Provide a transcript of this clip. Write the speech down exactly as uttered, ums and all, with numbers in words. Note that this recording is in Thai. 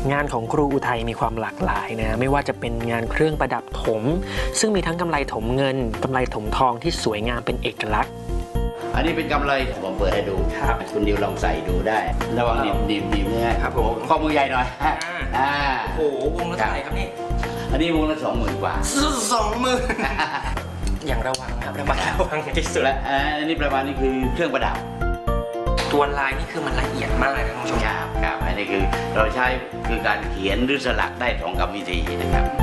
งานของครูอุทัยมีความหลากหลายนะไม่ว่าจะเป็นงานเครื่องประดับถมซึ่งมีทั้งกำไลถมเงินกำไลถมทองที่สวยงามเป็นเอกลักษณ์อันนี้เป็นกำไรผมเปิดให้ดูครับคุณดิวลองใส่ดูได้ระวังหนีบหนีบหนีบเนี่ยครับผมข้อมือใหญ่หน่อยอ่าโอ้โหวงละเท่าไหร่ครับนี่อันนี้วงละสองหมื่นกว่าสองหมื่นอย่างระวังครับระมัดระวังที่สุดและอันนี้ประมาณนี้คือเครื่องประดับตัวลายนี่คือมันละเอียดมากเลยนะคุณผู้ชมครับครับอันนี้คือเราใช้คือการเขียนหรือสลักได้สองกรรมวิธีนะครับ